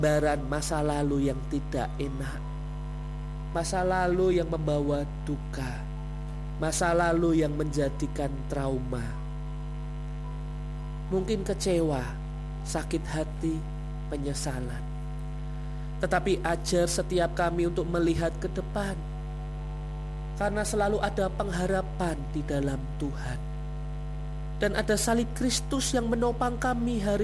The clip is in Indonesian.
gambaran masa lalu yang tidak enak, masa lalu yang membawa duka, masa lalu yang menjadikan trauma. Mungkin kecewa, sakit hati, penyesalan. Tetapi ajar setiap kami untuk melihat ke depan, karena selalu ada pengharapan di dalam Tuhan. Dan ada salib Kristus yang menopang kami hari